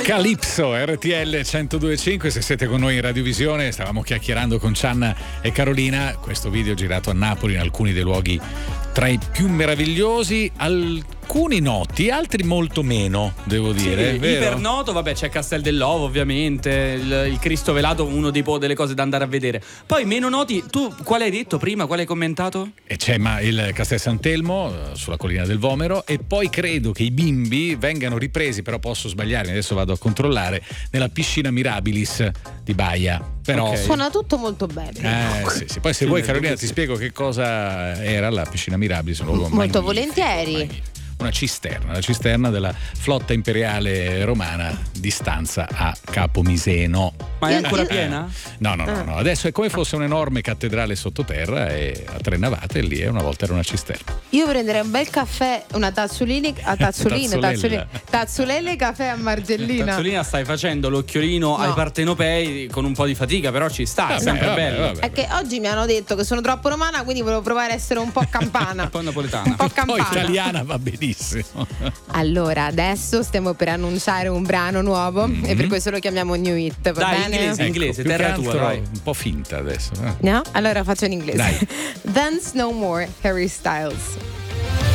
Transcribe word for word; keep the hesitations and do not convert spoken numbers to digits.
Calypso, R T L centodue e cinque. Se siete con noi in radiovisione, stavamo chiacchierando con Cianna e Carolina. Questo video girato a Napoli, in alcuni dei luoghi tra i più meravigliosi, alcuni noti, altri molto meno, devo dire. Sì, ipernoto, vabbè, c'è Castel dell'Ovo ovviamente, il, il Cristo Velato, uno dei po' delle cose da andare a vedere. Poi meno noti, tu quale hai detto prima, quale hai commentato? E c'è ma il Castel Sant'Elmo sulla collina del Vomero, e poi credo che i bimbi vengano ripresi, però posso sbagliare, adesso vado a controllare, nella piscina Mirabilis di Baia. Però okay. Suona tutto molto bene. Eh, sì, sì. Poi se sì, vuoi Carolina ti sì. spiego che cosa era la piscina Mirabilis. Molto volentieri. Magnifico. Una cisterna, la cisterna della flotta imperiale romana di stanza a Capo Miseno. Ma è ancora eh, piena? No, no, no, no, adesso è come fosse un'enorme cattedrale sottoterra e a tre navate, e lì una volta era una cisterna. Io prenderei un bel caffè, una tazzolini, a tazzolina, tazzolina, tazzolelle caffè a Margellina. Tazzolina, stai facendo l'occhiolino no. ai partenopei con un po' di fatica, però ci sta, vabbè, è sempre vabbè, bello. Vabbè, è che oggi mi hanno detto che sono troppo romana, quindi volevo provare a essere un po' campana. Un po' napoletana. Un po' campana. Poi italiana va benissimo. Allora, adesso stiamo per annunciare un brano nuovo mm-hmm. e per questo lo chiamiamo New Hit, va dai, bene? inglese, ecco, inglese, terra tua, dai. Un po' finta adesso. Eh. No? Allora faccio in inglese. Dai. Dance No More, Harry Styles.